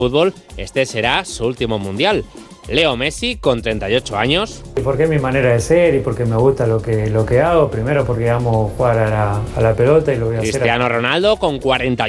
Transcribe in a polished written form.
fútbol, este será su último mundial. Leo Messi, con 38 años. Porque es mi manera de ser y porque me gusta lo que hago. Primero porque amo jugar a la pelota y lo voy a hacer. Cristiano Ronaldo, con 41.